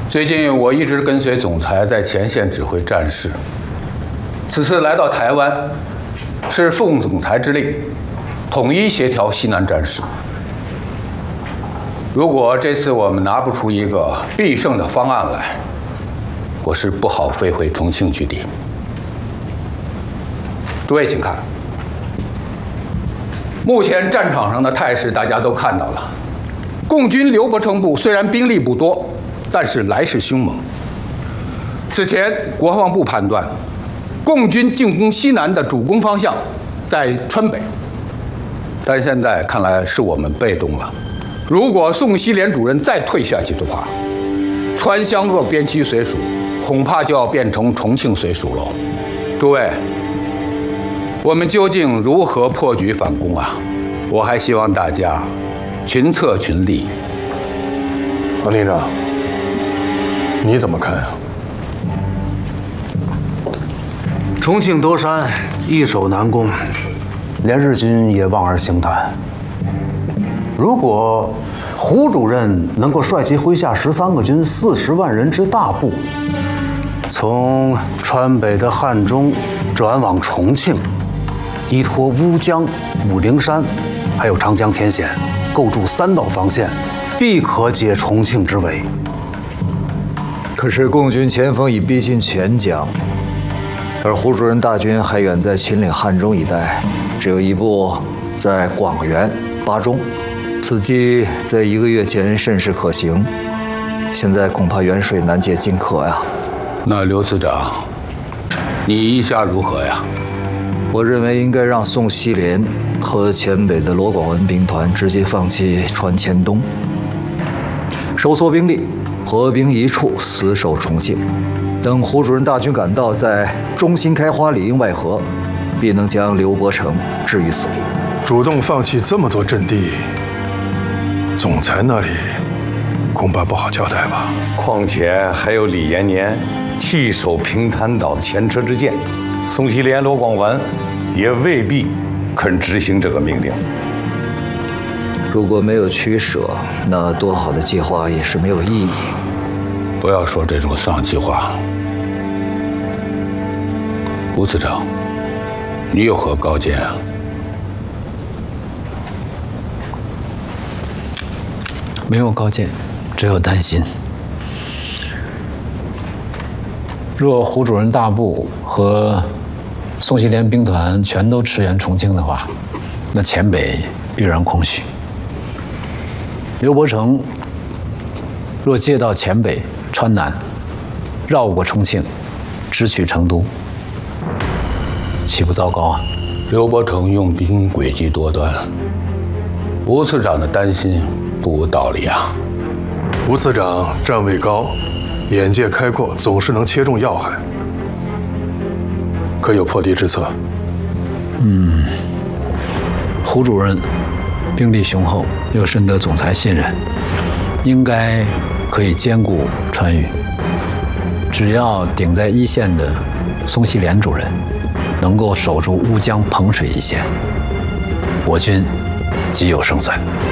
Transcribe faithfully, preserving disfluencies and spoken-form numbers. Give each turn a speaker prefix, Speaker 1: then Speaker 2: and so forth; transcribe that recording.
Speaker 1: 最近我一直跟随总裁在前线指挥战事，此次来到台湾，是奉总裁之令，统一协调西南战事。如果这次我们拿不出一个必胜的方案来，我是不好飞回重庆据地。诸位请看，目前战场上的态势大家都看到了。共军刘伯承部虽然兵力不多，但是来势凶猛。此前国防部判断，共军进攻西南的主攻方向在川北，但现在看来是我们被动了。如果宋希濂主任再退下去的话，川湘鄂边区随属恐怕就要变成重庆随属喽。诸位，我们究竟如何破局反攻啊？我还希望大家群策群力。
Speaker 2: 王连长，你怎么看啊？
Speaker 3: 重庆多山，易守难攻，连日军也望而兴叹。如果胡主任能够率其麾下十三个军、四十万人之大部，从川北的汉中转往重庆，依托乌江、武陵山，还有长江天险，构筑三道防线，必可解重庆之围。
Speaker 4: 可是共军前锋已逼近钱江，而胡主任大军还远在秦岭汉中一带，只有一部在广元、巴中。此计在一个月前甚是可行，现在恐怕远水难解近渴呀。
Speaker 1: 那刘次长，你意下如何呀？
Speaker 4: 我认为应该让宋希濂和黔北的罗广文兵团直接放弃川黔东，收缩兵力，合兵一处，死守重庆。等胡主任大军赶到，在中心开花里应外合，必能将刘伯承置于死地。
Speaker 2: 主动放弃这么多阵地，总裁那里恐怕不好交代吧？
Speaker 5: 况且还有李延年弃守平潭岛的前车之鉴，宋希濂、罗广文也未必肯执行这个命令。
Speaker 4: 如果没有取舍，那多好的计划也是没有意义。
Speaker 1: 不要说这种丧气话。吴次长，你有何高见啊？
Speaker 6: 没有高见，只有担心。若胡主任大部和宋希濂兵团全都驰援重庆的话，那黔北必然空虚。刘伯承若借道黔北、川南，绕过重庆，直取成都，岂不糟糕啊？
Speaker 1: 刘伯承用兵诡计多端，吴次长的担心不无道理啊。
Speaker 2: 吴次长站位高，眼界开阔，总是能切中要害。可有破敌之策？
Speaker 6: 嗯，胡主任兵力雄厚，又深得总裁信任，应该可以兼顾川渝。只要顶在一线的宋希濂主任能够守住乌江彭水一线，我军即有胜算。